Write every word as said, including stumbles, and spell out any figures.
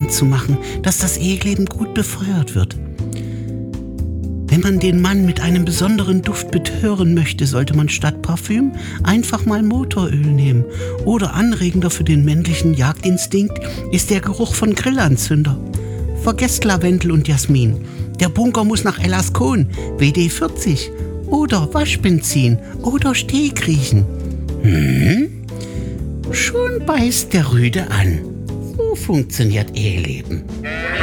bekannt zu machen, dass das Eheleben gut befeuert wird. Wenn man den Mann mit einem besonderen Duft betören möchte, sollte man statt Parfüm einfach mal Motoröl nehmen. Oder anregender für den männlichen Jagdinstinkt ist der Geruch von Grillanzünder. Vergesst Lavendel und Jasmin. Der Bunker muss nach Elascon, W D vierzig. Oder Waschbenzin oder Stehkriechen. Hm? Schon beißt der Rüde an. So funktioniert Eheleben.